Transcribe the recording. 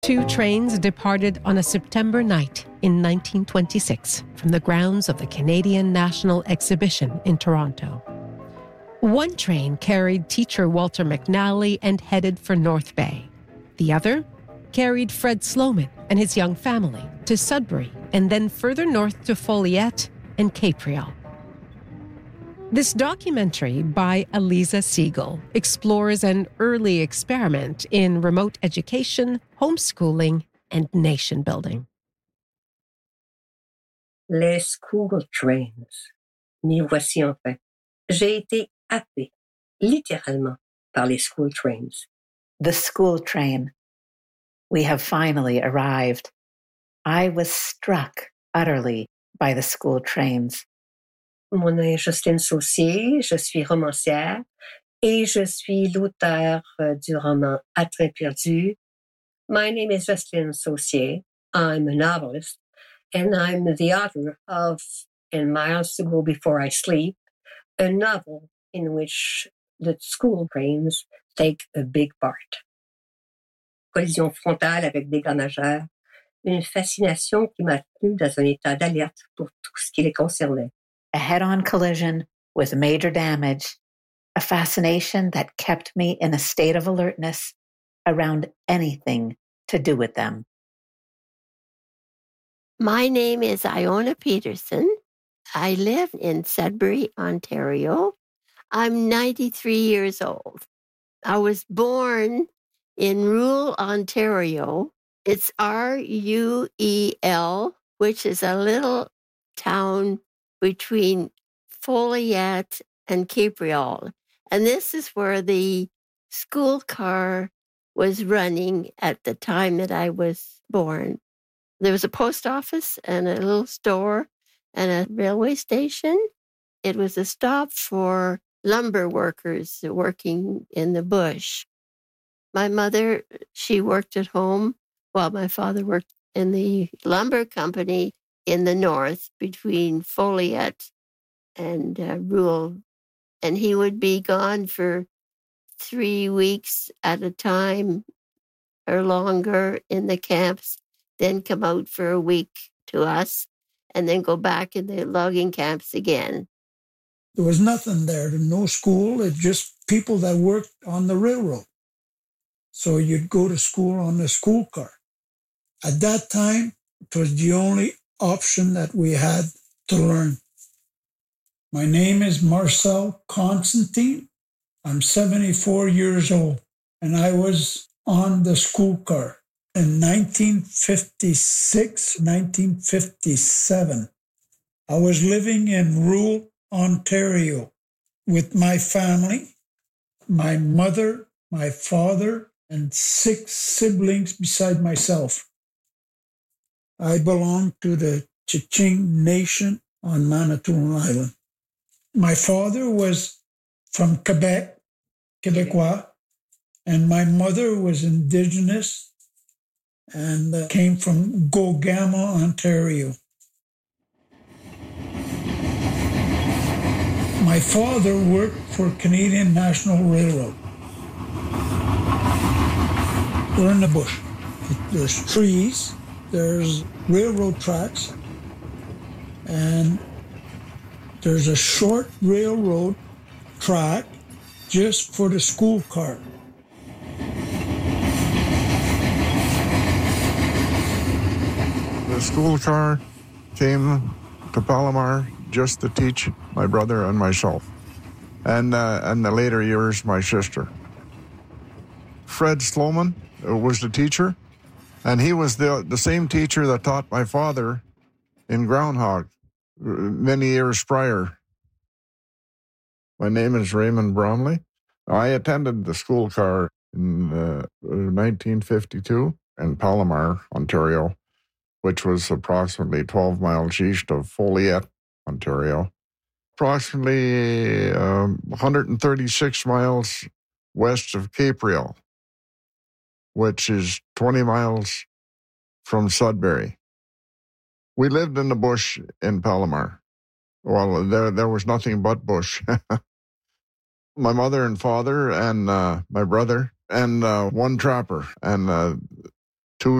Two trains departed on a September night in 1926 from the grounds of the Canadian National Exhibition in Toronto. One train carried teacher Walter McNally and headed for North Bay. The other carried Fred Sloman and his young family to Sudbury and then further north to Folliet and Capreol. This documentary by Eliza Siegel explores an early experiment in remote education, homeschooling, and nation building. Les school trains. M'y voici enfin. J'ai été happée, littéralement, par les school trains. The school train. We have finally arrived. I was struck utterly by the school trains. Mon nom est Jocelyne Saucier, je suis romancière et je suis l'auteur du roman À train perdu. My name is Jocelyne Saucier. I'm a novelist, and I'm the author of In Miles to Go Before I Sleep, a novel in which the school trains take a big part. Collision frontale avec dégâts majeurs, une fascination qui m'a tenu dans un état d'alerte pour tout ce qui les concernait. A head-on collision with major damage, a fascination that kept me in a state of alertness around anything to do with them. My name is Iona Peterson. I live in Sudbury, Ontario. I'm 93 years old. I was born in rural Ontario. It's Ruel, which is a little town between Folliet and Capreol. And this is where the school car was running at the time that I was born. There was a post office and a little store and a railway station. It was a stop for lumber workers working in the bush. My mother, she worked at home while my father worked in the lumber company in the north between Folliet and Ruel. And he would be gone for 3 weeks at a time or longer in the camps, then come out for a week to us, and then go back in the logging camps again. There was nothing there, no school, it's just people that worked on the railroad. So you'd go to school on the school car. At that time, it was the only option that we had to learn. My name is Marcel Constantine. I'm 74 years old, and I was on the school car in 1956, 1957. I was living in rural Ontario with my family, my mother, my father, and 6 siblings beside myself. I belong to the Chiching Nation on Manitoulin Island. My father was from Quebec, Quebecois, and my mother was Indigenous and came from Gogama, Ontario. My father worked for Canadian National Railroad. We're in the bush. There's trees, there's railroad tracks, and there's a short railroad track just for the school car. The school car came to Palomar just to teach my brother and myself, and in the later years, my sister. Fred Sloman was the teacher, and he was the same teacher that taught my father in Groundhog many years prior. My name is Raymond Bromley. I attended the school car in 1952 in Palomar, Ontario, which was approximately 12 miles east of Folliet, Ontario, approximately 136 miles west of Capreol, which is 20 miles from Sudbury. We lived in the bush in Palomar. Well, there was nothing but bush. My mother and father and my brother and one trapper. And